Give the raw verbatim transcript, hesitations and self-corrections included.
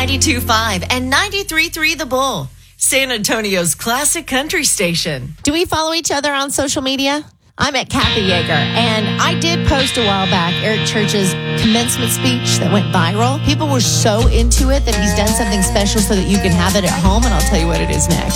ninety-two point five and ninety-three point three The Bull, San Antonio's classic country station. Do we follow each other on social media? I'm at Kathy Yeager, and I did post a while back Eric Church's commencement speech that went viral. People were so into it that he's done something special so that you can have it at home, and I'll tell you what it is next.